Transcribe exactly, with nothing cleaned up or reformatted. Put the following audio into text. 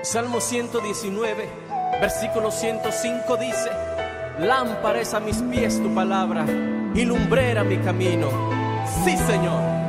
Salmo ciento diecinueve, versículo ciento cinco dice: lámpara es a mis pies tu palabra y lumbrera mi camino. Sí, Señor.